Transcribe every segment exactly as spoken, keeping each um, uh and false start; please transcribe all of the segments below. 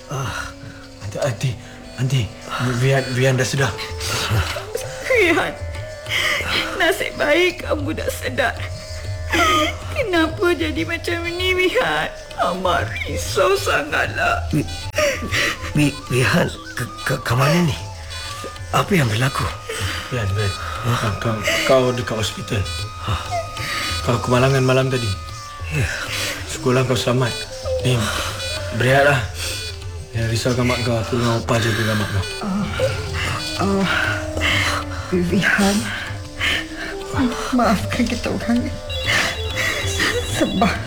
Ah, Aunty, Aunty, Vian, Vian dah sedar. Vian, nasib baik kamu dah sedar. Kenapa jadi macam ni, Vihan? Amat risau sangatlah. Wi, Vihan, ke, ke, ke mana ni? Apa yang berlaku? Vian, Vian, huh? kau, kau dekat hospital. Huh? Kau kemalangan malam tadi. Yeah. Sekolah kau selamat. Ni, berehatlah. Yang risaukan mak kau, aku dengan Opah jaga dengan mak kau. Oh, oh, Vihan, maafkan kita orang. Sebab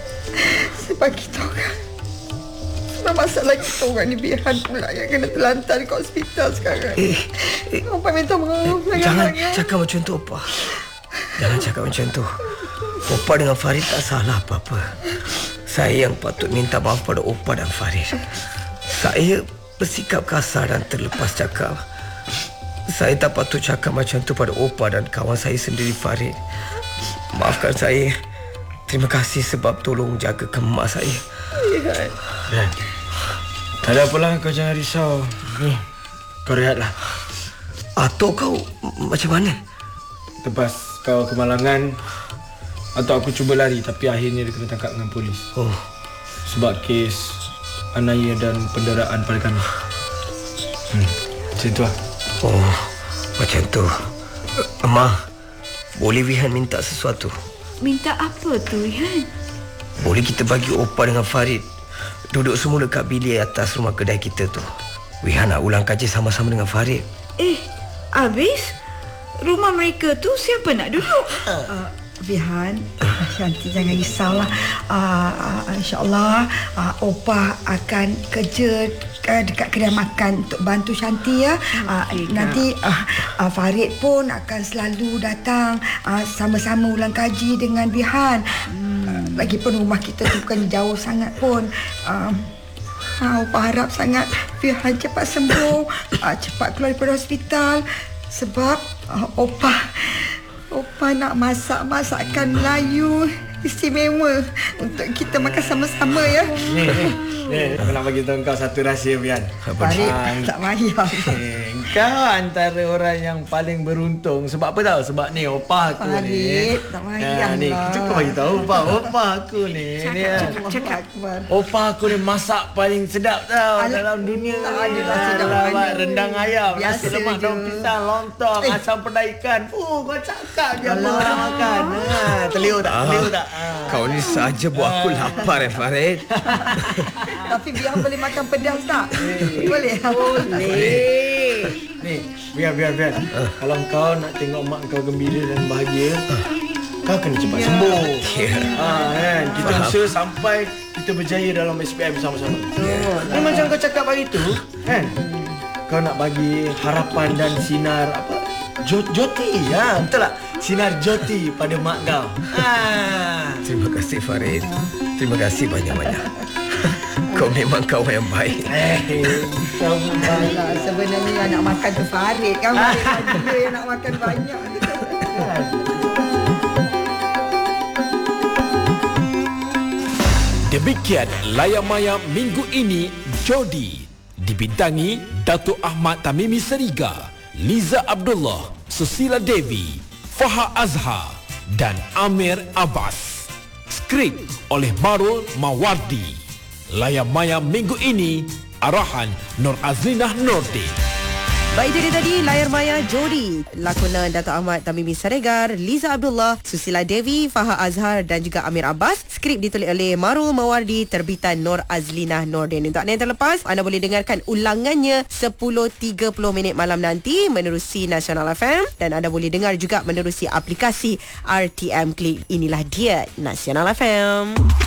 Sebab kita orang Sebab masalah kita orang ni, Vihan pula yang kena terlantar ke hospital sekarang. Eh, eh Opah minta maaf. eh, Jangan cakap macam tu, Opah. Jangan cakap macam tu. Opah dengan Farid tak salah apa-apa. Saya yang patut minta maaf pada Opah dan Farid. Saya bersikap kasar dan terlepas cakap. Saya tak patut cakap macam tu pada Opah dan kawan saya sendiri, Farid. Maafkan saya. Terima kasih sebab tolong jagakan mak saya. Vihan. Vian, tak ada apalah, kau jangan risau. Ni, kau rehatlah. Atau kau m- macam mana? Lepas kau kemalangan, atau aku cuba lari tapi akhirnya dia kena tangkap dengan polis. Oh, Sebab kes aniaya dan pendaraan pada kami. Hmm, macam tu lah. oh, macam tu. Emma, boleh Vihan minta sesuatu? Minta apa tu, Vihan? Boleh kita bagi Opah dengan Farid duduk semua dekat bilik atas rumah kedai kita tu. Vihan nak ulang kaji sama-sama dengan Farid. Eh, habis rumah mereka tu siapa nak duduk? Uh, Vihan, Shanti jangan risaulah. Uh, uh, InsyaAllah uh, Opah akan kerja uh, dekat kedai makan untuk bantu Shanti ya. Uh, okay, nanti uh, uh, Farid pun akan selalu datang uh, sama-sama ulang kaji dengan Vihan. Hmm. Uh, lagipun rumah kita tu bukan jauh sangat pun. Uh, uh, Opah harap sangat Vihan cepat sembuh, uh, cepat keluar daripada hospital. Sebab uh, Opah Opah nak masak masakan Melayu istimewa untuk kita makan sama-sama ya. Ni, ni, ni aku nak bagi tahu kau satu rahsia, Vian. Farid, tak payah. Eh, kau antara orang yang paling beruntung. Sebab apa tahu? Sebab ni Opah aku Farid, ni. tak payah ni, lah. cukup bagi tahu Opah. Opah aku ni. ni Cakap, cakap. Opah aku ni masak paling sedap tau Alah, dalam dunia. tak ada lah sedap Alamak, mana. rendang ayam, Biasa nasi lemak je. daun pisang, lontong, Eh. asam pedas ikan. Fuh, kau cakap je apa Alah. orang makan. Ha, terliur tak? Terliur tak? Ha. Kau ni saja buat aku lapar eh, Farid. Tapi biar boleh makan pedas tak? Boleh? Boleh. Ni, biar biar biar. Uh. Kalau kau nak tengok mak kau gembira dan bahagia, uh. kau kena cepat yeah. sembuh. Yeah. Ah, kan? Kita Faham. usaha sampai kita berjaya dalam S P M bersama-sama. Yeah. Ni macam kau cakap hari tu, kan? Kau nak bagi harapan dan sinar apa? Jot Joti, ya, betul tak? Sinar Joti pada mak kau. Ah. Terima kasih, Farid. Terima kasih banyak-banyak. Kau memang kawan yang baik. Eh, kau Alah, sebenarnya yang nak makan tu Farid kan. Dia yang nak makan banyak. Demikian Layar Maya minggu ini, Jodi dibintangi Datuk Ahmad Tamimi Seriga, Liza Abdullah, Susila Devi, Faha Azhar dan Amir Abbas. Skrip oleh Marul Mawardi. Layar Maya minggu ini, arahan Nur Azlinah Nordin. Baik, itu dia tadi Layar Maya Jodi, lakonan Dato' Ahmad Tamimi Saregar, Liza Abdullah, Susila Devi, Faha Azhar dan juga Amir Abbas. Skrip ditulis oleh Marul Mawardi, terbitan Nur Azlinah Nordin. Untuk anda yang terlepas, anda boleh dengarkan ulangannya sepuluh tiga puluh minit malam nanti menerusi Nasional F M, dan anda boleh dengar juga menerusi aplikasi R T M Click. Inilah dia Nasional F M.